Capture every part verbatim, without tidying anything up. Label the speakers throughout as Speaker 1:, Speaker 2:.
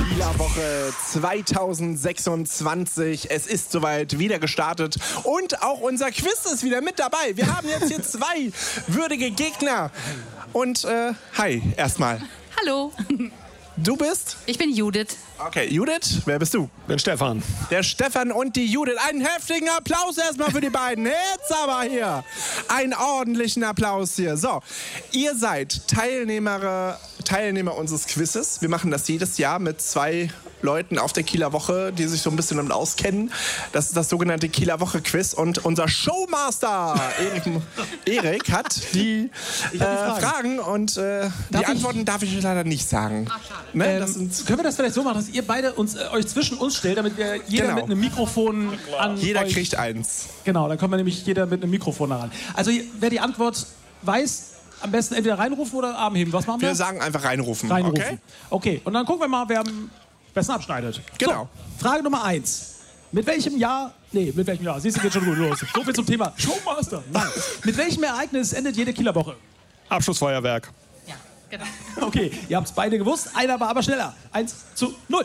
Speaker 1: Kieler-Woche zweitausendsechsundzwanzig. Es ist soweit wieder gestartet und auch unser Quiz ist wieder mit dabei. Wir haben jetzt hier zwei würdige Gegner. Und äh, hi, erstmal.
Speaker 2: Hallo.
Speaker 1: Du bist?
Speaker 2: Ich bin Judith.
Speaker 1: Okay, Judith, wer bist du?
Speaker 3: Ich bin Stefan.
Speaker 1: Der Stefan und die Judith. Einen heftigen Applaus erstmal für die beiden. Jetzt aber hier. Einen ordentlichen Applaus hier. So, ihr seid Teilnehmer, Teilnehmer unseres Quizzes. Wir machen das jedes Jahr mit zwei Leuten auf der Kieler Woche, die sich so ein bisschen damit auskennen. Das ist das sogenannte Kieler Woche Quiz. Und unser Showmaster, Erik, Erik hat die, äh, die Fragen. Fragen und äh, die Antworten darf ich leider nicht sagen.
Speaker 2: Ach, schade.
Speaker 1: Ne?
Speaker 4: Ähm,
Speaker 1: das sind
Speaker 4: können wir das vielleicht so machen, dass ihr beide uns, äh, euch zwischen uns stellt, damit wir jeder
Speaker 1: Genau.
Speaker 4: mit einem Mikrofon an
Speaker 1: Jeder
Speaker 4: euch...
Speaker 1: kriegt eins.
Speaker 4: Genau, dann kommen wir nämlich jeder mit einem Mikrofon daran. Also wer die Antwort weiß, am besten entweder reinrufen oder Arm heben. Was machen wir?
Speaker 1: Wir sagen einfach reinrufen.
Speaker 4: Reinrufen.
Speaker 1: Okay?
Speaker 4: Okay, und dann gucken wir mal, wer am besten abschneidet.
Speaker 1: Genau.
Speaker 4: So, Frage Nummer eins. Mit welchem Jahr... Nee, mit welchem Jahr? Siehst du, geht schon gut los. So viel zum Thema Showmaster. Nein. Mit welchem Ereignis endet jede Kieler Woche?
Speaker 3: Abschlussfeuerwerk.
Speaker 2: Ja, genau.
Speaker 4: Okay, ihr habt es beide gewusst. Einer war aber schneller. Eins zu null.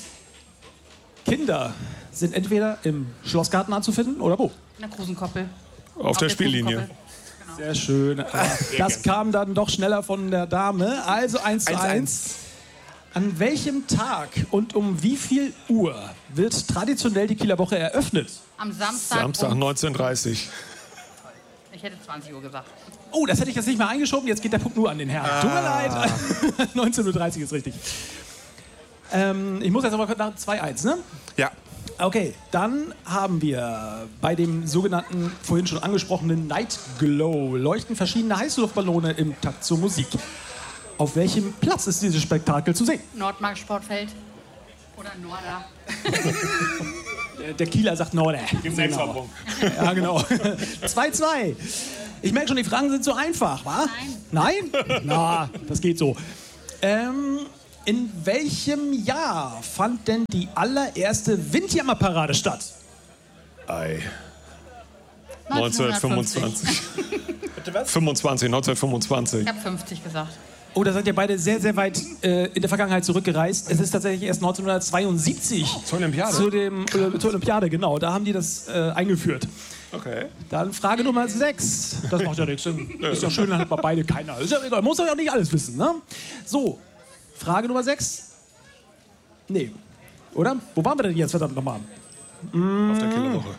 Speaker 4: Kinder sind entweder im Schlossgarten anzufinden oder wo?
Speaker 2: In der Krusenkoppel.
Speaker 3: Auf, der, Spiellinie.
Speaker 2: Krusenkoppel.
Speaker 4: Sehr schön. Das kam dann doch schneller von der Dame. Also eins zu
Speaker 1: eins
Speaker 4: eins.
Speaker 1: eins.
Speaker 4: An welchem Tag und um wie viel Uhr wird traditionell die Kieler Woche eröffnet?
Speaker 2: Am Samstag.
Speaker 3: Samstag
Speaker 2: um,
Speaker 3: neunzehn Uhr dreißig.
Speaker 2: Ich hätte zwanzig Uhr gesagt.
Speaker 4: Oh, das hätte ich jetzt nicht mehr eingeschoben. Jetzt geht der Punkt nur an den Herrn. Tut mir leid. neunzehn Uhr dreißig ist richtig. Ähm, ich muss jetzt aber nach zwei eins, ne?
Speaker 1: Ja.
Speaker 4: Okay, dann haben wir bei dem sogenannten, vorhin schon angesprochenen Night Glow leuchten verschiedene Heißluftballone im Takt zur Musik. Auf welchem Platz ist dieses Spektakel zu sehen?
Speaker 2: Nordmark Sportfeld. Oder Norda.
Speaker 4: Der- Der Kieler sagt Norde. Genau. Ja, genau. zwei zwei. Ich merke schon, die Fragen sind so einfach, wa?
Speaker 2: Nein.
Speaker 4: Nein? Na, das geht so. Ähm, in welchem Jahr fand denn die allererste Windjammerparade statt?
Speaker 3: Ei.
Speaker 2: neunzehnhundertfünfzig.
Speaker 3: neunzehnhundertfünfundzwanzig. fünfundzwanzig, neunzehnhundertfünfundzwanzig.
Speaker 2: Ich habe fünfzig gesagt.
Speaker 4: Oh, da seid ihr beide sehr, sehr weit äh, in der Vergangenheit zurückgereist. Es ist tatsächlich erst neunzehnhundertzweiundsiebzig.
Speaker 3: Zur Olympiade?
Speaker 4: Zu dem, äh, zur Olympiade, genau. Da haben die das äh, eingeführt.
Speaker 3: Okay.
Speaker 4: Dann Frage Nummer sechs. Das macht ja nichts. Ist ja schön, dann hat man beide keiner. Ist ja egal, muss doch ja nicht alles wissen, ne? So, Frage Nummer sechs. Nee. Oder? Wo waren wir denn jetzt, verdammt nochmal?
Speaker 3: Auf der Kieler Woche.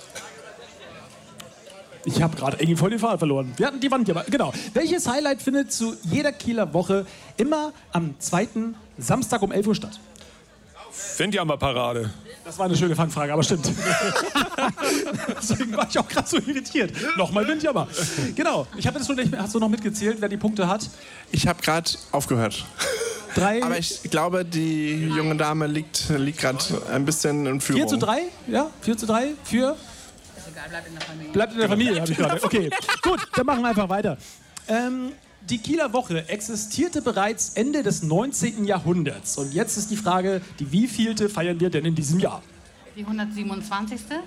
Speaker 4: Ich habe gerade irgendwie voll den Faden verloren. Wir hatten die Wand hier. Genau. Welches Highlight findet zu jeder Kieler Woche immer am zweiten Samstag um elf Uhr statt?
Speaker 3: Windjammerparade.
Speaker 4: Das war eine schöne Fangfrage, aber stimmt. Deswegen war ich auch gerade so irritiert. Nochmal Windjammer. Genau. Ich habe jetzt schon nicht mehr. Hast du noch mitgezählt, wer die Punkte hat?
Speaker 1: Ich habe gerade aufgehört.
Speaker 4: Drei.
Speaker 1: Aber ich glaube, die junge Dame liegt, liegt gerade ein bisschen in Führung.
Speaker 4: vier zu drei? Ja, vier zu drei für.
Speaker 2: Ist egal, bleibt in der Familie.
Speaker 4: Bleibt in der Familie, habe ich gerade. Okay, gut, dann machen wir einfach weiter. Ähm, die Kieler Woche existierte bereits Ende des neunzehnten Jahrhunderts. Und jetzt ist die Frage, die wievielte feiern wir denn in diesem Jahr?
Speaker 2: Die hundertsiebenundzwanzigste.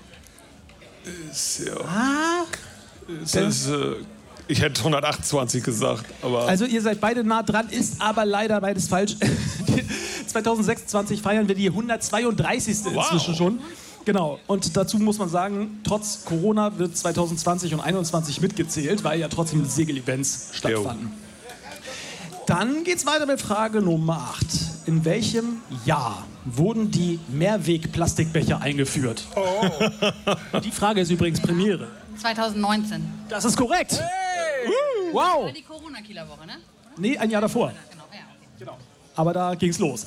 Speaker 3: Ist, ja.
Speaker 4: Ah,
Speaker 3: Es ist, äh, ich hätte hundertachtundzwanzig gesagt, aber
Speaker 4: also ihr seid beide nah dran, ist aber leider beides falsch. zweitausendsechsundzwanzig feiern wir die hundertzweiunddreißigste
Speaker 3: Wow.
Speaker 4: inzwischen schon. Genau, und dazu muss man sagen, trotz Corona wird zweitausendzwanzig und einundzwanzig mitgezählt, weil ja trotzdem Segel-Events stattfanden. Dann geht's weiter mit Frage Nummer acht. In welchem Jahr wurden die Mehrweg-Plastikbecher eingeführt? Oh. Die Frage ist übrigens Premiere.
Speaker 2: zweitausendneunzehn.
Speaker 4: Das ist korrekt.
Speaker 1: Hey.
Speaker 4: Wow.
Speaker 2: War die Corona-Kieler-Woche, ne?
Speaker 4: Nee, ein Jahr davor.
Speaker 2: Genau, ja. Okay.
Speaker 4: Aber da ging's los.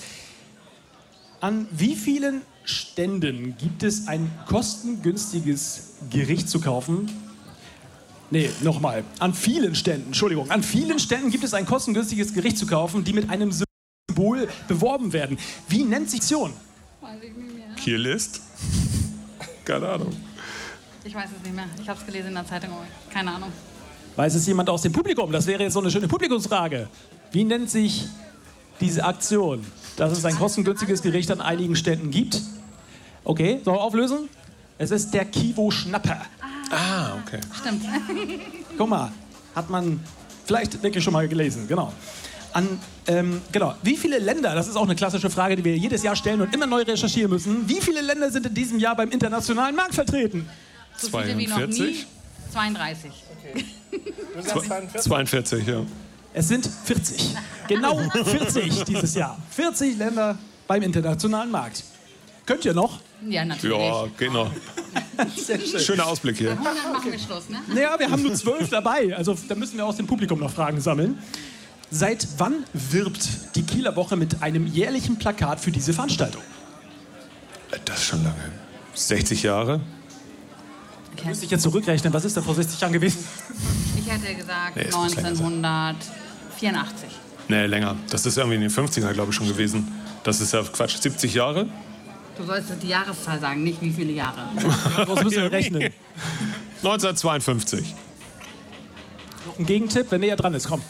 Speaker 4: An wie vielen Ständen gibt es ein kostengünstiges Gericht zu kaufen? Nee, nochmal. An vielen Ständen, Entschuldigung. An vielen Ständen gibt es ein kostengünstiges Gericht zu kaufen, die mit einem Symbol beworben werden. Wie nennt sich die Aktion?
Speaker 2: Weiß ich nicht mehr.
Speaker 3: Kielist? Keine Ahnung.
Speaker 2: Ich weiß es nicht mehr. Ich habe es gelesen in der Zeitung, aber keine Ahnung.
Speaker 4: Weiß es jemand aus dem Publikum? Das wäre jetzt so eine schöne Publikumsfrage. Wie nennt sich diese Aktion? Dass es ein kostengünstiges Gericht an einigen Ständen gibt. Okay, sollen wir auflösen? Es ist der Kivo-Schnapper.
Speaker 3: Ah, okay.
Speaker 2: Stimmt.
Speaker 4: Guck mal, hat man vielleicht wirklich schon mal gelesen, genau. An, ähm, genau. Wie viele Länder, das ist auch eine klassische Frage, die wir jedes Jahr stellen und immer neu recherchieren müssen. Wie viele Länder sind in diesem Jahr beim internationalen Markt vertreten?
Speaker 2: So viele wie noch nie.
Speaker 3: zweiundvierzig?
Speaker 2: zweiunddreißig.
Speaker 3: zweiundvierzig, ja.
Speaker 4: Es sind vierzig. Genau vierzig dieses Jahr. vierzig Länder beim internationalen Markt. Könnt ihr noch?
Speaker 2: Ja, natürlich.
Speaker 3: Ja, geht noch. Schöner Ausblick hier.
Speaker 2: hundert machen wir Schluss, ne?
Speaker 4: Naja, wir haben nur zwölf dabei. Also da müssen wir aus dem Publikum noch Fragen sammeln. Seit wann wirbt die Kieler Woche mit einem jährlichen Plakat für diese Veranstaltung?
Speaker 3: Das ist schon lange. sechzig Jahre?
Speaker 4: Da müsste ich jetzt zurückrechnen. Was ist denn vor sechzig Jahren gewesen?
Speaker 2: Ich hätte gesagt
Speaker 3: Nee, es muss länger sein.
Speaker 2: neunzehnhundertvierundachtzig.
Speaker 3: Nee, länger. Das ist irgendwie in den fünfziger, glaube ich, schon gewesen. Das ist ja Quatsch. siebzig Jahre?
Speaker 2: Du sollst die Jahreszahl sagen, nicht wie viele Jahre.
Speaker 4: Was müssen wir rechnen?
Speaker 3: neunzehnhundertzweiundfünfzig.
Speaker 4: Noch ein Gegentipp, wenn näher dran ist. Komm.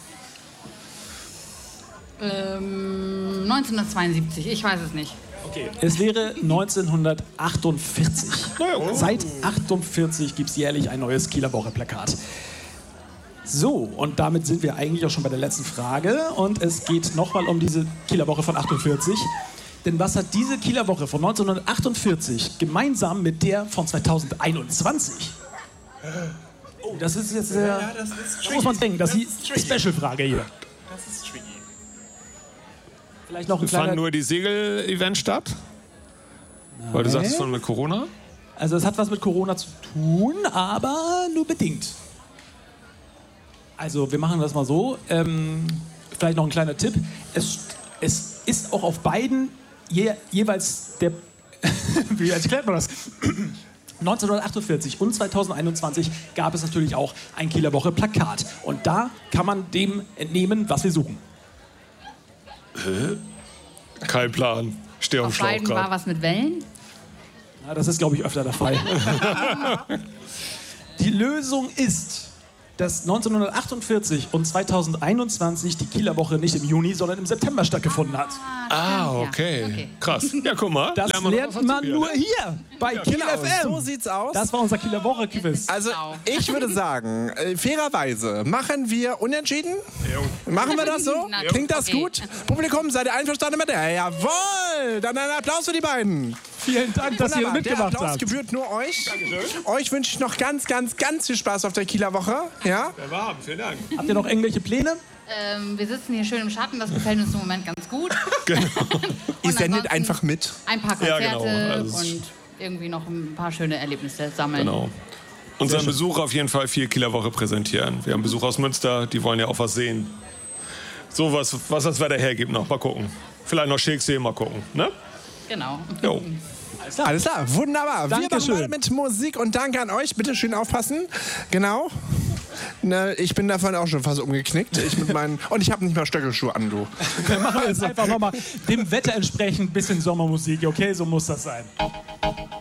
Speaker 2: Ähm, neunzehnhundertzweiundsiebzig, ich weiß es nicht.
Speaker 4: Okay. Es wäre neunzehnhundertachtundvierzig. Seit achtundvierzig gibt es jährlich ein neues Kieler Woche-Plakat. So, und damit sind wir eigentlich auch schon bei der letzten Frage. Und es geht nochmal um diese Kieler Woche von achtundvierzig. Denn was hat diese Kieler Woche von neunzehnhundertachtundvierzig gemeinsam mit der von zweitausendeinundzwanzig? Oh, das ist jetzt sehr...
Speaker 1: Ja, das ist
Speaker 4: da muss man denken, das ist die Special-Frage hier.
Speaker 1: Das ist tricky.
Speaker 4: Vielleicht noch ein
Speaker 3: Fanden
Speaker 4: kleiner...
Speaker 3: nur die Segel-Events statt? Weil du sagst, von mit Corona?
Speaker 4: Also es hat was mit Corona zu tun, aber nur bedingt. Also wir machen das mal so. Ähm, vielleicht noch ein kleiner Tipp. Es, es ist auch auf beiden je, jeweils der... Wie erklärt man das? neunzehnhundertachtundvierzig und zweitausendeinundzwanzig gab es natürlich auch ein Kieler Woche Plakat. Und da kann man dem entnehmen, was wir suchen.
Speaker 3: Kein Plan. Steh auf dem
Speaker 2: Auf
Speaker 3: Schlauch
Speaker 2: beiden war
Speaker 3: gerade.
Speaker 2: was mit Wellen.
Speaker 4: Ja, das ist, glaube ich, öfter der Fall. Die Lösung ist, dass neunzehnhundertachtundvierzig und zweitausendeinundzwanzig die Kieler Woche nicht im Juni, sondern im September stattgefunden hat.
Speaker 3: Ah,
Speaker 2: Ja,
Speaker 3: okay.
Speaker 2: okay.
Speaker 3: Krass. Ja, guck mal.
Speaker 4: Das
Speaker 3: lernen wir noch
Speaker 4: lernt
Speaker 3: was
Speaker 4: man
Speaker 3: dazu hier,
Speaker 4: nur
Speaker 3: ne?
Speaker 4: hier bei Kiel
Speaker 1: Genau,
Speaker 4: F M.
Speaker 1: so sieht's aus.
Speaker 4: Das war unser Kieler Woche Quiz.
Speaker 1: Also,
Speaker 2: Genau.
Speaker 1: ich würde sagen, äh, fairerweise, machen wir unentschieden? Machen wir das so?
Speaker 2: Na,
Speaker 1: Klingt das
Speaker 2: okay.
Speaker 1: gut? Publikum, seid ihr einverstanden mit der? Jawohl! Dann ein Applaus für die beiden.
Speaker 4: Vielen Dank, dass ihr
Speaker 1: Wunderbar. Der
Speaker 4: mitgemacht
Speaker 1: Applaus
Speaker 4: habt.
Speaker 1: gebührt nur euch. Euch wünsche ich noch ganz, ganz, ganz viel Spaß auf der Kieler Woche. Ja?
Speaker 3: Ja, warm. Vielen Dank.
Speaker 4: Habt ihr noch irgendwelche Pläne?
Speaker 2: Ähm, wir sitzen hier schön im Schatten, das gefällt uns im Moment ganz gut.
Speaker 1: Ihr
Speaker 2: Und
Speaker 1: sendet
Speaker 2: ansonsten
Speaker 1: einfach mit.
Speaker 2: Ein paar
Speaker 3: Ja,
Speaker 2: Konzerte
Speaker 3: genau. Also es-
Speaker 2: und irgendwie noch ein paar schöne Erlebnisse sammeln.
Speaker 3: Genau. Unseren Besuch auf jeden Fall vier Kieler Woche präsentieren. Wir haben Besuch aus Münster, die wollen ja auch was sehen. So was, was das Wetter hergibt noch. Mal gucken. Vielleicht noch Schicksee, mal gucken. Ne?
Speaker 2: Genau.
Speaker 3: Jo.
Speaker 1: Alles klar, wunderbar. Wir machen
Speaker 4: Dankeschön.
Speaker 1: weiter mit Musik und danke an euch. Bitte schön aufpassen. Genau. Ne, ich bin davon auch schon fast umgeknickt. Ich mit meinen, und ich habe nicht mal Stöckelschuhe an, du.
Speaker 4: Dann machen wir jetzt einfach nochmal dem Wetter entsprechend ein bisschen Sommermusik. Okay, so muss das sein.